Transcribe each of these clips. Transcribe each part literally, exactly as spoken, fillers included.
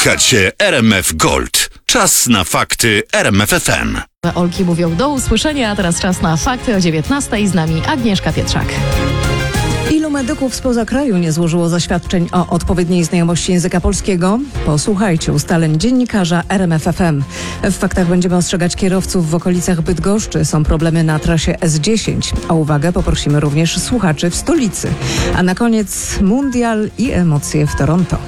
Słuchacie R M F Gold. Czas na fakty R M F F M. Olki mówią do usłyszenia, a teraz czas na fakty o dziewiętnastej. Z nami Agnieszka Pietrzak. Ilu medyków spoza kraju nie złożyło zaświadczeń o odpowiedniej znajomości języka polskiego? Posłuchajcie ustaleń dziennikarza R M F F M. W faktach będziemy ostrzegać kierowców w okolicach Bydgoszczy. Są problemy na trasie S dziesięć. O uwagę poprosimy również słuchaczy w stolicy. A na koniec mundial i emocje w Toronto.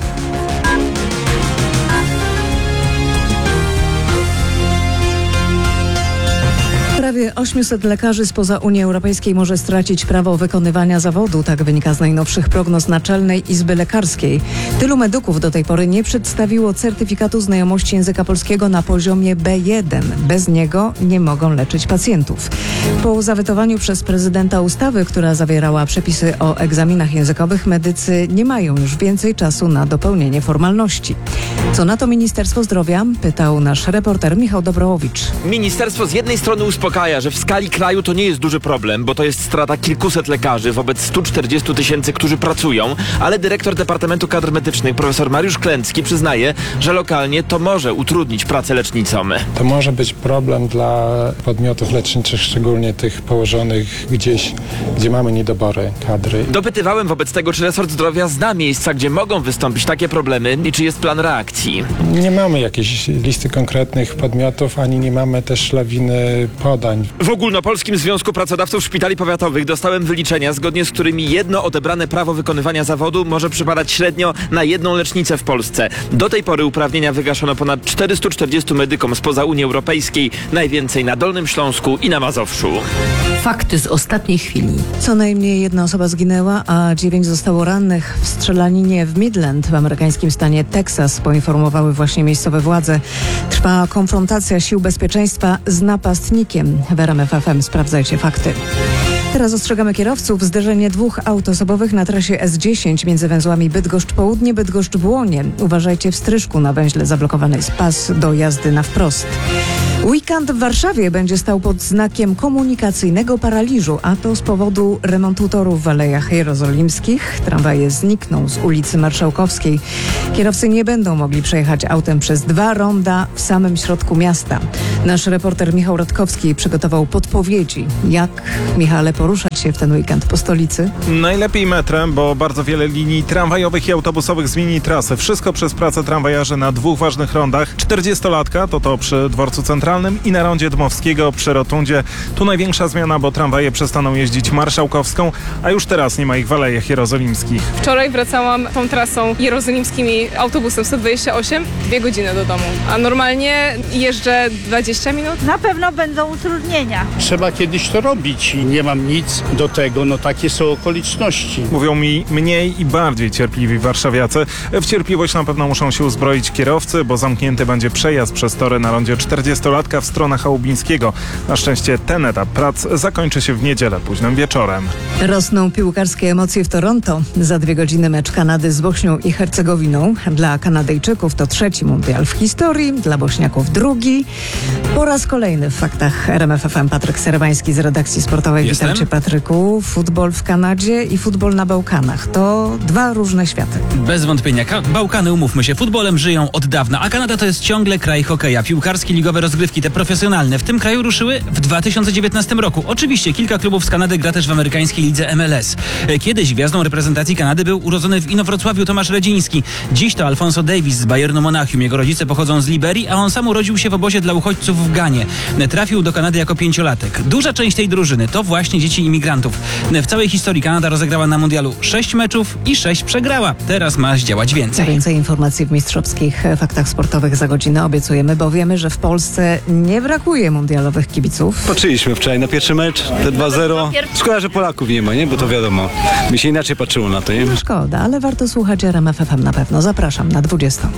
Prawie osiemset lekarzy spoza Unii Europejskiej może stracić prawo wykonywania zawodu. Tak wynika z najnowszych prognoz Naczelnej Izby Lekarskiej. Tylu medyków do tej pory nie przedstawiło certyfikatu znajomości języka polskiego na poziomie B jeden. Bez niego nie mogą leczyć pacjentów. Po zawetowaniu przez prezydenta ustawy, która zawierała przepisy o egzaminach językowych, medycy nie mają już więcej czasu na dopełnienie formalności. Co na to Ministerstwo Zdrowia? Pytał nasz reporter Michał Dobrołowicz. Ministerstwo z jednej strony uspokaja, że w skali kraju to nie jest duży problem, bo to jest strata kilkuset lekarzy wobec stu czterdziestu tysięcy, którzy pracują, ale dyrektor Departamentu Kadr Medycznych profesor Mariusz Klęcki przyznaje, że lokalnie to może utrudnić pracę lecznicom. To może być problem dla podmiotów leczniczych, szczególnie tych położonych gdzieś, gdzie mamy niedobory kadry. Dopytywałem wobec tego, czy resort zdrowia zna miejsca, gdzie mogą wystąpić takie problemy i czy jest plan reakcji. Nie mamy jakiejś listy konkretnych podmiotów, ani nie mamy też lawiny podań. W Ogólnopolskim Związku Pracodawców Szpitali Powiatowych dostałem wyliczenia, zgodnie z którymi jedno odebrane prawo wykonywania zawodu może przypadać średnio na jedną lecznicę w Polsce. Do tej pory uprawnienia wygaszono ponad czterystu czterdziestu medykom spoza Unii Europejskiej, najwięcej na Dolnym Śląsku i na Mazowszu. Fakty z ostatniej chwili. Co najmniej jedna osoba zginęła, a dziewięć zostało rannych w strzelaninie w Midland w amerykańskim stanie Teksas, poinformowały właśnie miejscowe władze. Trwa konfrontacja sił bezpieczeństwa z napastnikiem. W R M F F M sprawdzajcie fakty. Teraz ostrzegamy kierowców. Zderzenie dwóch aut osobowych na trasie S dziesięć między węzłami Bydgoszcz Południe, Bydgoszcz Błonie. Uważajcie w Stryszku, na węźle zablokowany jest pas do jazdy na wprost. Weekend w Warszawie będzie stał pod znakiem komunikacyjnego paraliżu, a to z powodu remontu torów w Alejach Jerozolimskich. Tramwaje znikną z ulicy Marszałkowskiej. Kierowcy nie będą mogli przejechać autem przez dwa ronda w samym środku miasta. Nasz reporter Michał Radkowski przygotował podpowiedzi, jak, Michale, poruszać się w ten weekend po stolicy. Najlepiej metrem, bo bardzo wiele linii tramwajowych i autobusowych zmieni trasę. Wszystko przez pracę tramwajarzy na dwóch ważnych rondach. czterdziestolatka to to przy Dworcu Centralnym i na rondzie Dmowskiego przy Rotundzie. Tu największa zmiana, bo tramwaje przestaną jeździć Marszałkowską, a już teraz nie ma ich w Alejach Jerozolimskich. Wczoraj wracałam tą trasą jerozolimskimi autobusem sto dwadzieścia osiem, dwie godziny do domu, a normalnie jeżdżę dwadzieścia minut. Na pewno będą utrudnienia. Trzeba kiedyś to robić i nie mam nic do tego, no takie są okoliczności. Mówią mi mniej i bardziej cierpliwi warszawiacy. W cierpliwość na pewno muszą się uzbroić kierowcy, bo zamknięty będzie przejazd przez tory na rondzie czterdziestolatka w stronę Chałubińskiego. Na szczęście ten etap prac zakończy się w niedzielę późnym wieczorem. Rosną piłkarskie emocje w Toronto. Za dwie godziny mecz Kanady z Bośnią i Hercegowiną. Dla Kanadyjczyków to trzeci mundial w historii, dla Bośniaków drugi. Po raz kolejny w faktach R M F F M Patryk Serewański z redakcji sportowej. Jestem. Witam cię, Patryku. Futbol w Kanadzie i futbol na Bałkanach. To dwa różne światy. Bez wątpienia. Ka- Bałkany, umówmy się, futbolem żyją od dawna, a Kanada to jest ciągle kraj hokeja. Piłkarskie, ligowe rozgrywki, te profesjonalne, w tym kraju ruszyły w dwa tysiące dziewiętnastym roku. Oczywiście kilka klubów z Kanady gra też w amerykańskiej lidze M L S. Kiedyś gwiazdą reprezentacji Kanady był urodzony w Inowrocławiu Tomasz Redziński. Dziś to Alfonso Davies z Bayernu Monachium. Jego rodzice pochodzą z Liberii, a on sam urodził się w obozie dla uchodźców w Ganie. Trafił do Kanady jako pięciolatek. Duża część tej drużyny to właśnie dzieci imigrantów. W całej historii Kanada rozegrała na mundialu sześć meczów i sześć przegrała. Teraz ma zdziałać więcej. Więcej informacji w mistrzowskich faktach sportowych za godzinę obiecujemy, bo wiemy, że w Polsce nie brakuje mundialowych kibiców. Patrzyliśmy wczoraj na pierwszy mecz, te dwa zero. Szkoda, że Polaków nie ma, nie? Bo to wiadomo, mi się inaczej patrzyło na to, nie? No szkoda, ale warto słuchać R M F F M na pewno. Zapraszam na dwudziestą.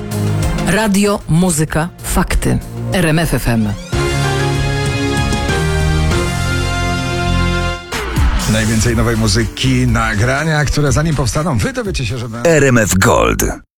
Radio, muzyka, fakty. R M F F M. Najwięcej nowej muzyki, nagrania, które zanim powstaną, wy dowiecie się, że... R M F Gold.